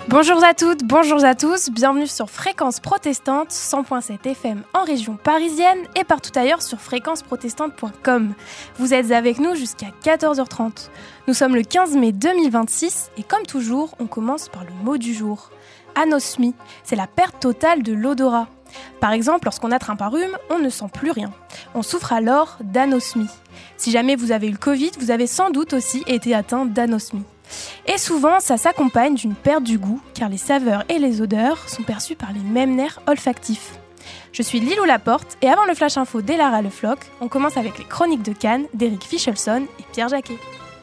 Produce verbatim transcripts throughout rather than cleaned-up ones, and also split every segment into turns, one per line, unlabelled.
Bonjour à toutes, bonjour à tous, bienvenue sur Fréquence Protestante, cent virgule sept F M en région parisienne et partout ailleurs sur fréquence protestante point com. Vous êtes avec nous jusqu'à quatorze heures trente. Nous sommes le quinze mai deux mille vingt-six et comme toujours, on commence par le mot du jour. Anosmie, c'est la perte totale de l'odorat. Par exemple, lorsqu'on attrape un rhume, on ne sent plus rien. On souffre alors d'anosmie. Si jamais vous avez eu le Covid, vous avez sans doute aussi été atteint d'anosmie. Et souvent, ça s'accompagne d'une perte du goût, car les saveurs et les odeurs sont perçues par les mêmes nerfs olfactifs. Je suis Lilou Laporte, et avant le Flash Info d'Elara Le Floch, on commence avec les Chroniques de Cannes d'Éric Fichelson et Pierre Jacquet.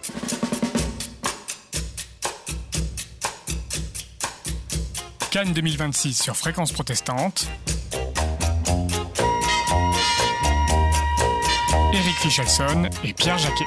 Cannes deux mille vingt-six sur Fréquence Protestante. Éric Fichelson et Pierre Jacquet.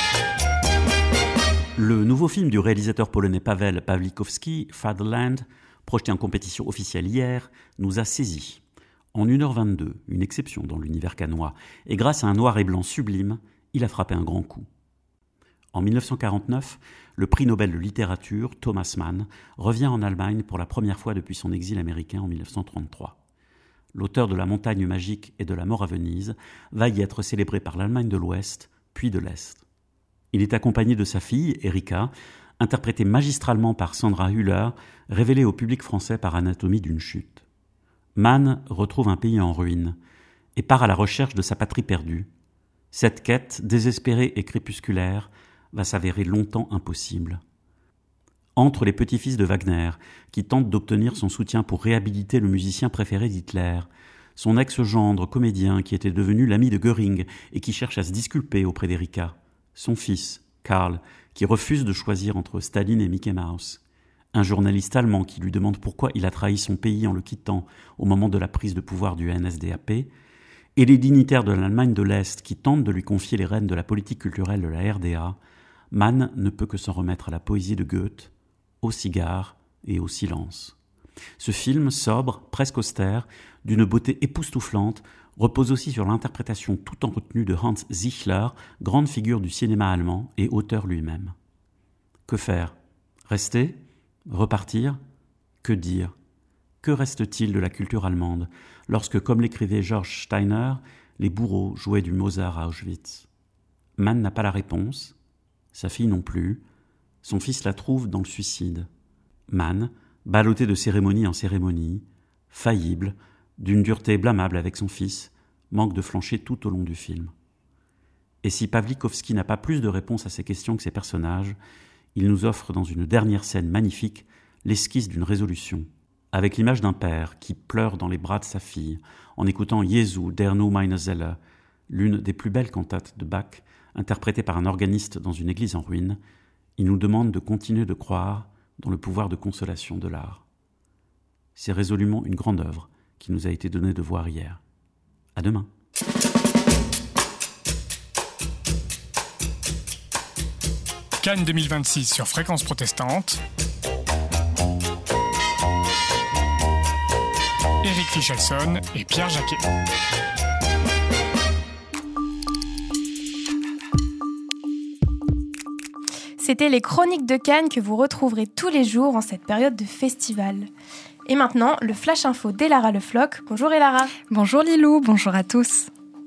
Le nouveau film du réalisateur polonais Paweł Pawlikowski, Fatherland, projeté en compétition officielle hier, nous a saisis. En une heure vingt-deux, une exception dans l'univers cannois, et grâce à un noir et blanc sublime, il a frappé un grand coup. En dix-neuf cent quarante-neuf, le prix Nobel de littérature, Thomas Mann, revient en Allemagne pour la première fois depuis son exil américain en dix-neuf cent trente-trois. L'auteur de La montagne magique et de La mort à Venise va y être célébré par l'Allemagne de l'Ouest, puis de l'Est. Il est accompagné de sa fille, Erika, interprétée magistralement par Sandra Hüller, révélée au public français par Anatomie d'une chute. Mann retrouve un pays en ruine et part à la recherche de sa patrie perdue. Cette quête, désespérée et crépusculaire, va s'avérer longtemps impossible. Entre les petits-fils de Wagner, qui tentent d'obtenir son soutien pour réhabiliter le musicien préféré d'Hitler, son ex-gendre comédien qui était devenu l'ami de Göring et qui cherche à se disculper auprès d'Erika, son fils, Karl, qui refuse de choisir entre Staline et Mickey Mouse, un journaliste allemand qui lui demande pourquoi il a trahi son pays en le quittant au moment de la prise de pouvoir du N S D A P, et les dignitaires de l'Allemagne de l'Est qui tentent de lui confier les rênes de la politique culturelle de la R D A, Mann ne peut que s'en remettre à la poésie de Goethe, au cigare et au silence. Ce film, sobre, presque austère, d'une beauté époustouflante, repose aussi sur l'interprétation tout en retenue de Hans Ziegler, grande figure du cinéma allemand et auteur lui-même. Que faire ? Rester ? Repartir ? Que dire ? Que reste-t-il de la culture allemande lorsque, comme l'écrivait George Steiner, les bourreaux jouaient du Mozart à Auschwitz ? Mann n'a pas la réponse, sa fille non plus, son fils la trouve dans le suicide. Mann, ballotté de cérémonie en cérémonie, faillible, d'une dureté blâmable avec son fils, manque de flancher tout au long du film. Et si Pawlikowski n'a pas plus de réponses à ces questions que ses personnages, il nous offre dans une dernière scène magnifique l'esquisse d'une résolution, avec l'image d'un père qui pleure dans les bras de sa fille en écoutant Jesu, der nur meine Seele, l'une des plus belles cantates de Bach, interprétée par un organiste dans une église en ruine. Il nous demande de continuer de croire dans le pouvoir de consolation de l'art. C'est résolument une grande œuvre qui nous a été donnée de voir hier. À demain.
Cannes deux mille vingt-six sur Fréquence Protestante. Éric Fichelson et Pierre Jacquet.
C'était les Chroniques de Cannes que vous retrouverez tous les jours en cette période de festival. Et maintenant, le Flash Info d'Elara Le Floch. Bonjour Elara.
Bonjour Lilou, bonjour à tous.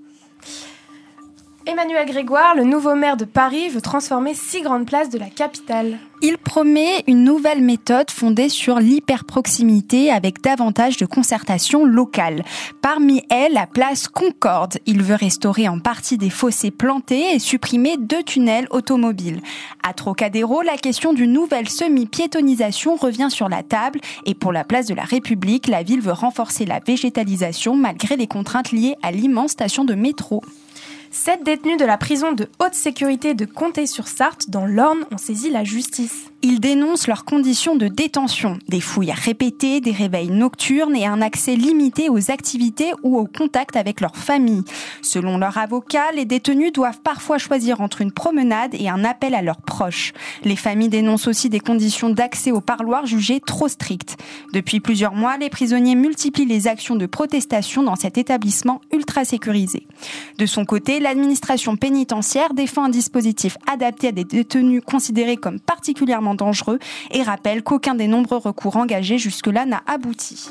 Emmanuel Grégoire, le nouveau maire de Paris, veut transformer six grandes places de la capitale.
Il promet une nouvelle méthode fondée sur l'hyperproximité avec davantage de concertation locale. Parmi elles, la place Concorde. Il veut restaurer en partie des fossés plantés et supprimer deux tunnels automobiles. À Trocadéro, la question d'une nouvelle semi-piétonisation revient sur la table et pour la place de la République, la ville veut renforcer la végétalisation malgré les contraintes liées à l'immense station de métro.
Sept détenus de la prison de haute sécurité de Comté-sur-Sarthe, dans l'Orne, ont saisi la justice.
Ils dénoncent leurs conditions de détention, des fouilles répétées, des réveils nocturnes et un accès limité aux activités ou au contact avec leur famille. Selon leur avocat, les détenus doivent parfois choisir entre une promenade et un appel à leurs proches. Les familles dénoncent aussi des conditions d'accès au parloir jugées trop strictes. Depuis plusieurs mois, les prisonniers multiplient les actions de protestation dans cet établissement ultra sécurisé. De son côté, l'administration pénitentiaire défend un dispositif adapté à des détenus considérés comme particulièrement dangereux et rappelle qu'aucun des nombreux recours engagés jusque-là n'a abouti.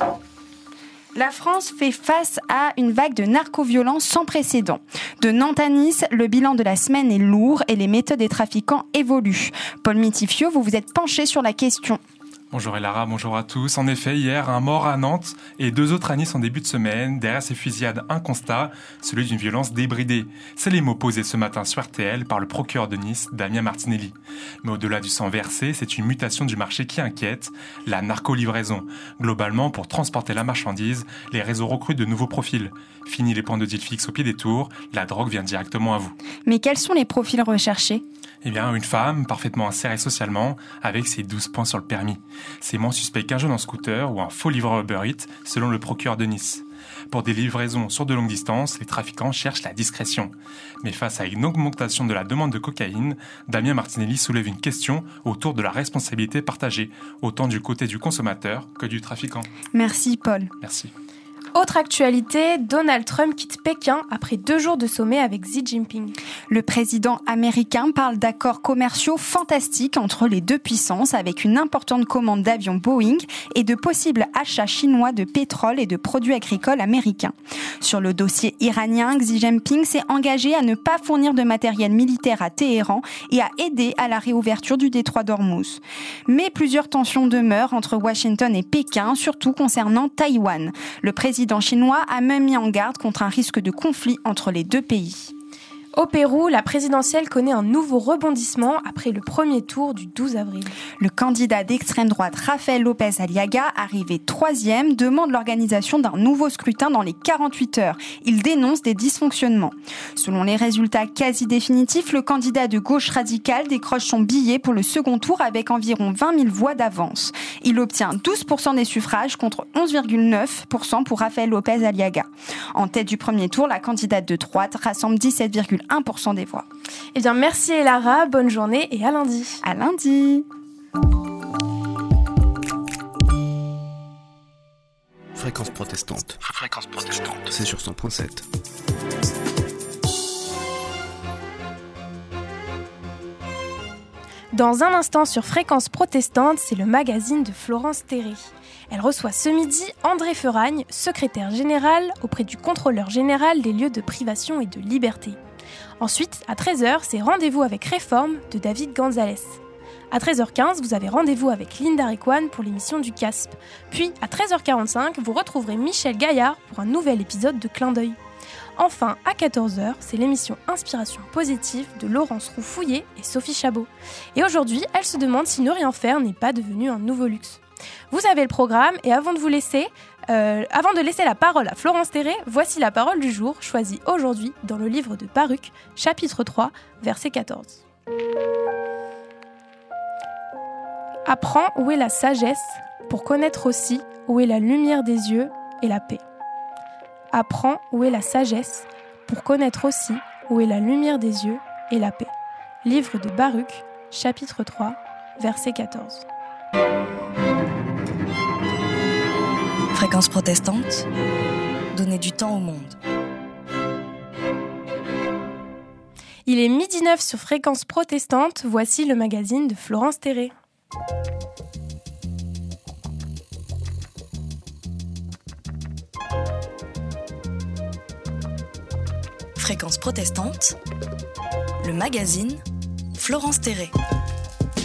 La France fait face à une vague de narco-violence sans précédent. De Nantes à Nice, le bilan de la semaine est lourd et les méthodes des trafiquants évoluent. Paul Mitifio, vous vous êtes penché sur la question.
Bonjour Elara, bonjour à tous. En effet, hier, un mort à Nantes et deux autres à Nice en début de semaine. Derrière ces fusillades, un constat, celui d'une violence débridée. C'est les mots posés ce matin sur R T L par le procureur de Nice, Damien Martinelli. Mais au-delà du sang versé, c'est une mutation du marché qui inquiète, la narco-livraison. Globalement, pour transporter la marchandise, les réseaux recrutent de nouveaux profils. Fini les points de deal fixes au pied des tours, la drogue vient directement à vous.
Mais quels sont les profils recherchés ?
Eh bien, une femme, parfaitement insérée socialement, avec ses douze points sur le permis. C'est moins suspect qu'un jeune en scooter ou un faux livreur Uber Eats, selon le procureur de Nice. Pour des livraisons sur de longues distances, les trafiquants cherchent la discrétion. Mais face à une augmentation de la demande de cocaïne, Damien Martinelli soulève une question autour de la responsabilité partagée, autant du côté du consommateur que du trafiquant.
Merci Paul.
Merci.
Autre actualité, Donald Trump quitte Pékin après deux jours de sommet avec Xi Jinping.
Le président américain parle d'accords commerciaux fantastiques entre les deux puissances avec une importante commande d'avions Boeing et de possibles achats chinois de pétrole et de produits agricoles américains. Sur le dossier iranien, Xi Jinping s'est engagé à ne pas fournir de matériel militaire à Téhéran et à aider à la réouverture du détroit d'Ormuz. Mais plusieurs tensions demeurent entre Washington et Pékin, surtout concernant Taïwan. Le président Le président chinois a même mis en garde contre un risque de conflit entre les deux pays.
Au Pérou, la présidentielle connaît un nouveau rebondissement après le premier tour du douze avril.
Le candidat d'extrême droite Rafael López Aliaga, arrivé troisième, demande l'organisation d'un nouveau scrutin dans les quarante-huit heures. Il dénonce des dysfonctionnements. Selon les résultats quasi définitifs, le candidat de gauche radicale décroche son billet pour le second tour avec environ vingt mille voix d'avance. Il obtient douze pour cent des suffrages contre onze virgule neuf pour cent pour Rafael López Aliaga. En tête du premier tour, la candidate de droite rassemble dix-sept virgule un pour cent des voix.
Eh bien, merci Elara, bonne journée et à lundi.
À lundi.
Fréquence protestante. Fréquence protestante. C'est sur cent point sept.
Dans un instant sur Fréquence protestante, c'est le magazine de Florence Terré. Elle reçoit ce midi André Feragne, secrétaire général auprès du contrôleur général des lieux de privation et de liberté. Ensuite, à treize heures, c'est Rendez-vous avec Réforme de David Gonzalez. À treize heures quinze, vous avez rendez-vous avec Linda Requan pour l'émission du C A S P. Puis, à treize heures quarante-cinq, vous retrouverez Michel Gaillard pour un nouvel épisode de Clin d'œil. Enfin, à quatorze heures, c'est l'émission Inspiration positive de Laurence Roux-Fouillé et Sophie Chabot. Et aujourd'hui, elle se demande si ne rien faire n'est pas devenu un nouveau luxe. Vous avez le programme et avant de vous laisser, euh, avant de laisser la parole à Florence Terré, voici la parole du jour choisie aujourd'hui dans le livre de Baruch, chapitre trois, verset quatorze. Apprends où est la sagesse pour connaître aussi où est la lumière des yeux et la paix. Apprends où est la sagesse pour connaître aussi où est la lumière des yeux et la paix. Livre de Baruch, chapitre trois, verset quatorze.
Fréquence protestante, donner du temps au monde.
Il est midi neuf sur Fréquence protestante, voici le magazine de Florence Terré.
Fréquence protestante, le magazine Florence Terré.